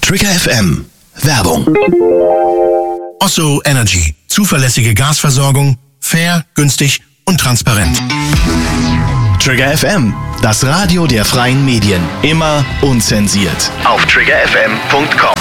Trigger FM. Werbung. Osso Energy. Zuverlässige Gasversorgung. Fair, günstig und transparent. Trigger FM. Das Radio der freien Medien. Immer unzensiert. Auf triggerfm.com.